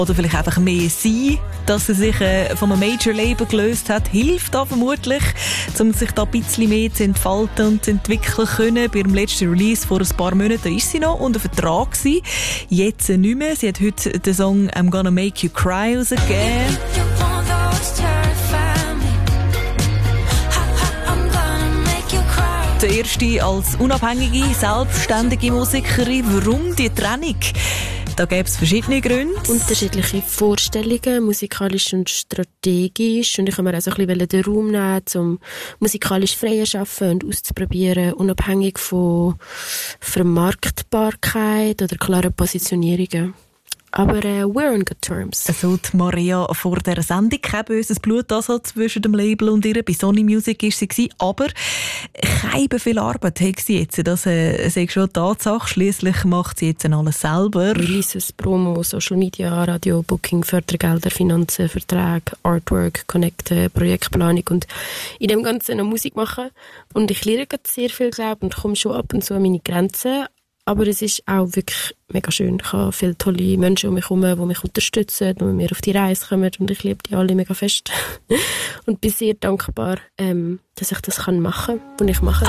oder vielleicht einfach mehr sein, dass er sich von einem Major-Label gelöst hat, hilft da vermutlich, um sich da ein bisschen mehr zu entfalten und zu entwickeln können. Beim letzten Release vor ein paar Monaten war sie noch unter Vertrag gewesen. Jetzt nicht mehr. Sie hat heute den Song «I'm Gonna Make You Cry» rausgegeben. Der erste als unabhängige, selbstständige Musikerin. Warum die Trennung? Da gäbe es verschiedene Gründe. Unterschiedliche Vorstellungen, musikalisch und strategisch. Und ich habe mir auch so ein bisschen den Raum nehmen, um musikalisch frei zu arbeiten und auszuprobieren, unabhängig von Vermarktbarkeit oder klaren Positionierungen. Aber we're on good terms. Also die Maria vor dieser Sendung, kein böses Blut also zwischen dem Label und ihr. Bei Sony Music war sie, aber keine viel Arbeit hat sie jetzt. Das ist schon eine Tatsache. Schliesslich macht sie jetzt alles selber. Releases, Promo, Social Media, Radio, Booking, Fördergelder, Finanzen, Verträge, Artwork, Connecten, Projektplanung und in dem Ganzen noch Musik machen. Und ich lerne gerade sehr viel, glaube ich, und komme schon ab und zu an meine Grenzen. Aber es ist auch wirklich mega schön. Ich habe viele tolle Menschen um mich herum, die mich unterstützen, die mit mir auf die Reise kommen. Und ich liebe die alle mega fest. Und bin sehr dankbar, dass ich das machen kann, was ich mache.